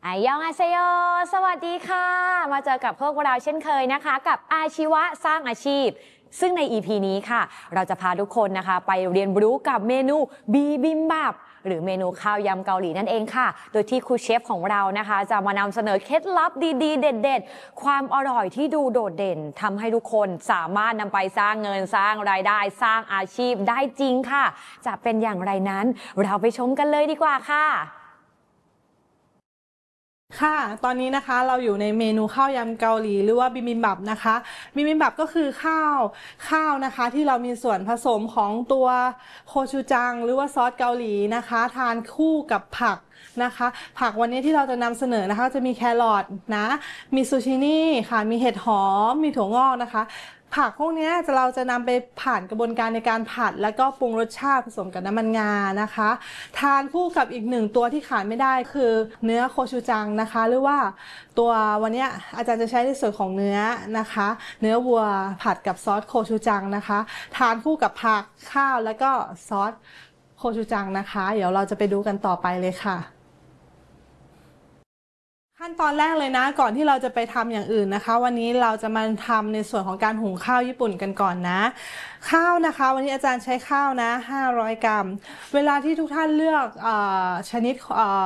อายองอาเซโยสวัสดีค่ะมาเจอกับพวกเราเช่นเคยนะคะกับอาชีวะสร้างอาชีพซึ่งใน EP นี้ค่ะเราจะพาทุกคนนะคะไปเรียนรู้กับเมนูบีบิมบับหรือเมนูข้าวยำเกาหลีนั่นเองค่ะโดยที่ครูเชฟของเรานะคะจะมานำเสนอเคล็ดลับดีๆเด็ดๆความอร่อยที่ดูโดดเด่นทำให้ทุกคนสามารถนำไปสร้างเงินสร้างรายได้สร้างอาชีพได้จริงค่ะจะเป็นอย่างไรนั้นเราไปชมกันเลยดีกว่าค่ะค่ะตอนนี้นะคะเราอยู่ในเมนูข้าวยำเกาหลีหรือว่าบิบิมบับนะคะบิบิมบับก็คือข้าวนะคะที่เรามีส่วนผสมของตัวโคชูจังหรือว่าซอสเกาหลีนะคะทานคู่กับผักนะคะผักวันนี้ที่เราจะนำเสนอนะคะจะมีแครอทนะมีซูชินี่ค่ะมีเห็ดหอมมีถั่วงอกนะคะผักพวกนี้เราจะนำไปผ่านกระบวนการในการผัดแล้วก็ปรุงรสชาติผสมกับน้ำมันงานะคะทานคู่กับอีกหนึ่งตัวที่ขาดไม่ได้คือเนื้อโคชูจังนะคะหรือว่าตัววันนี้อาจารย์จะใช้ในส่วนของเนื้อนะคะเนื้อวัวผัดกับซอสโคชูจังนะคะทานคู่กับผักข้าวแล้วก็ซอสโคชูจังนะคะเดี๋ยวเราจะไปดูกันต่อไปเลยค่ะขั้นตอนแรกเลยนะก่อนที่เราจะไปทำอย่างอื่นนะคะวันนี้เราจะมาทำในส่วนของการหุงข้าวญี่ปุ่นกันก่อนนะข้าวนะคะวันนี้อาจารย์ใช้ข้าวนะ500 กรัมเวลาที่ทุกท่านเลือกชนิด